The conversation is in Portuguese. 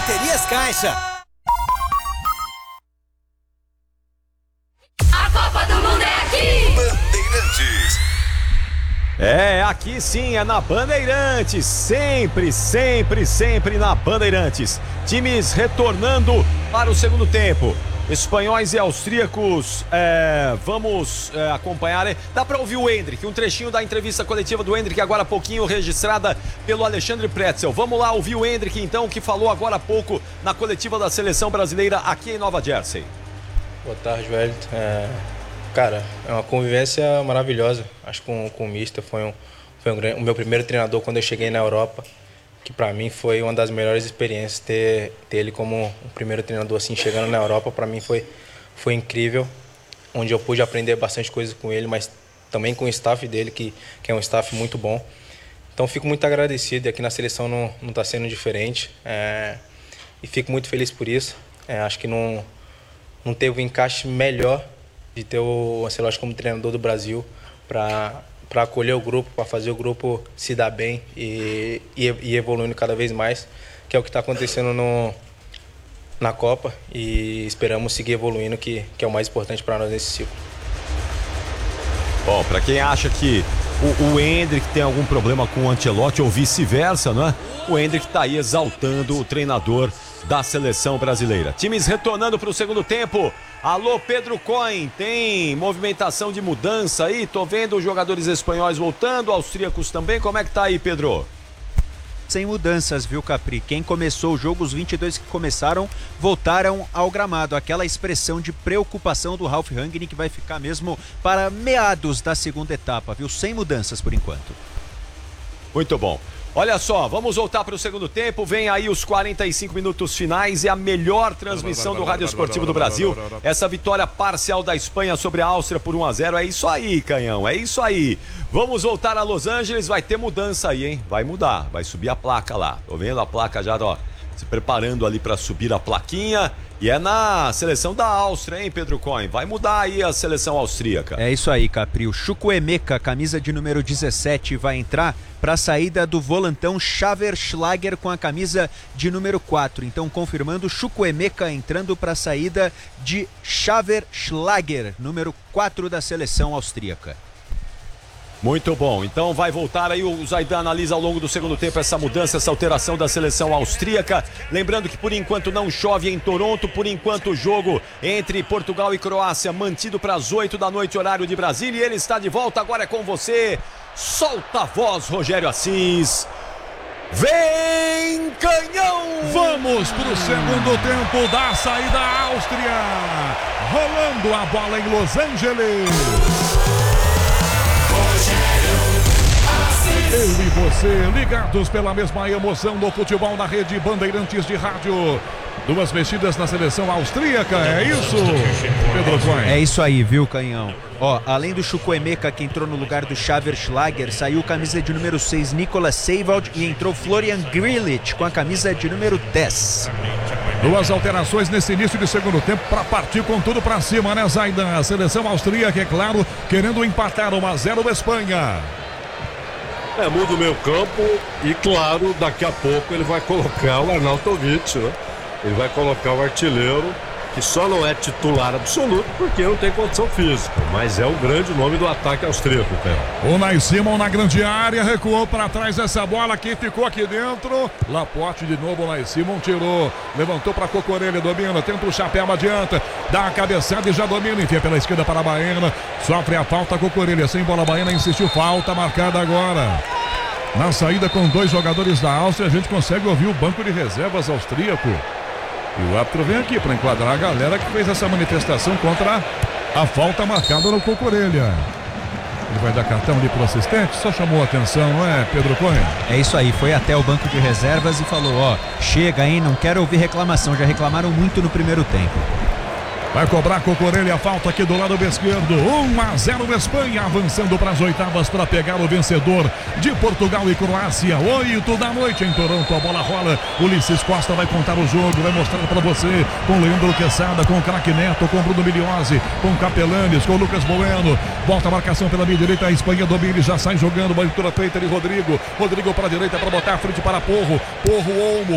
Baterias Caixa. A Copa do Mundo é aqui! Bandeirantes. É, aqui sim, é na Bandeirantes, sempre, sempre, sempre na Bandeirantes. Times retornando para o segundo tempo. Espanhóis e austríacos, vamos acompanhar. Dá para ouvir o Endrick, um trechinho da entrevista coletiva do Endrick, agora há pouquinho registrada pelo Alexandre Pretzel. Vamos lá ouvir o Endrick então, que falou agora há pouco na coletiva da seleção brasileira aqui em Nova Jersey. Boa tarde, velho. Cara, é uma convivência maravilhosa. Acho que com o Mister foi o meu primeiro treinador quando eu cheguei na Europa, que para mim foi uma das melhores experiências. Ter ele como um primeiro treinador assim, chegando na Europa, para mim foi incrível, onde eu pude aprender bastante coisas com ele, mas também com o staff dele, que é um staff muito bom. Então fico muito agradecido, e aqui na seleção não está sendo diferente, e fico muito feliz por isso. Acho que não teve um encaixe melhor de ter o Ancelotti como treinador do Brasil para acolher o grupo, para fazer o grupo se dar bem e evoluindo cada vez mais, que é o que está acontecendo na Copa, e esperamos seguir evoluindo, que é o mais importante para nós nesse ciclo. Bom, para quem acha que o Endrick tem algum problema com o Ancelotti ou vice-versa, não é? O Endrick está aí exaltando o treinador da seleção brasileira. Times retornando para o segundo tempo. Alô, Pedro Cohen, tem movimentação de mudança aí? Tô vendo os jogadores espanhóis voltando, austríacos também. Como é que tá aí, Pedro? Sem mudanças, viu, Capri? Quem começou o jogo, os 22 que começaram, voltaram ao gramado. Aquela expressão de preocupação do Ralf Rangnick vai ficar mesmo para meados da segunda etapa, viu? Sem mudanças por enquanto. Muito bom. Olha só, vamos voltar para o segundo tempo. Vem aí os 45 minutos finais e a melhor transmissão do Rádio Esportivo do Brasil. Essa vitória parcial da Espanha sobre a Áustria por 1-0. É isso aí, Canhão, é isso aí. Vamos voltar a Los Angeles, vai ter mudança aí, hein? Vai mudar, vai subir a placa lá. Tô vendo a placa já, ó, se preparando ali para subir a plaquinha. E é na seleção da Áustria, hein, Pedro Cohen? Vai mudar aí a seleção austríaca. É isso aí, Capri. O Chukwuemeka, camisa de número 17, vai entrar para a saída do volantão Xaver Schlager com a camisa de número 4. Então, confirmando, Chukwuemeka entrando para a saída de Xaver Schlager, número 4 da seleção austríaca. Muito bom, então vai voltar aí, o Zaidan analisa ao longo do segundo tempo essa mudança, essa alteração da seleção austríaca. Lembrando que por enquanto não chove em Toronto, por enquanto o jogo entre Portugal e Croácia mantido para as 8 da noite, horário de Brasília, e ele está de volta, agora é com você. Solta a voz, Rogério Assis. Vem, Canhão! Vamos para o segundo tempo da saída da Áustria. Rolando a bola em Los Angeles. Eu e você, ligados pela mesma emoção do futebol na rede Bandeirantes de rádio. Duas mexidas na seleção austríaca, é isso, Pedro Cohen? É isso aí, viu, Canhão? Ó, além do Chukwuemeka, que entrou no lugar do Xaver Schlager, saiu camisa de número 6, Nicolas Seiwald, e entrou Florian Grillitsch com a camisa de número 10. Duas alterações nesse início de segundo tempo para partir com tudo para cima, né, Zaidan? A seleção austríaca, é claro, querendo empatar 1-0 a Espanha. Muda o meio campo e, claro, daqui a pouco ele vai colocar o Arnautovic, né? Ele vai colocar o artilheiro, que só não é titular absoluto porque não tem condição física, mas é o grande nome do ataque austríaco, cara. O Unai Simon na grande área, recuou para trás essa bola aqui, ficou aqui dentro. Laporte de novo, o Unai Simon tirou, levantou para Cocorelha, domina, tenta o chapéu, adianta, dá a cabeçada e já domina, enfia pela esquerda para a Baena, sofre a falta, Cocorelha, sem bola, Baena insistiu, falta marcada agora. Na saída com dois jogadores da Áustria, a gente consegue ouvir o banco de reservas austríaco. E o árbitro vem aqui para enquadrar a galera que fez essa manifestação contra a falta marcada no Cocorelha. Ele vai dar cartão ali pro assistente, só chamou a atenção, não é, Pedro Cohen? É isso aí, foi até o banco de reservas e falou, ó, chega, hein, não quero ouvir reclamação, já reclamaram muito no primeiro tempo. Vai cobrar Cocorelha a falta aqui do lado esquerdo. 1-0 Espanha, avançando para as oitavas para pegar o vencedor de Portugal e Croácia. 8 da noite em Toronto, a bola rola. Ulisses Costa vai contar o jogo, vai mostrar para você com Leandro Quesada, com o craque Neto, com Bruno Migliozzi, com Capelanes, com Lucas Bueno. Volta a marcação pela minha direita, a Espanha domina, já sai jogando, bola feita de Rodrigo. Rodrigo para a direita para botar a frente para Porro. Porro, Olmo.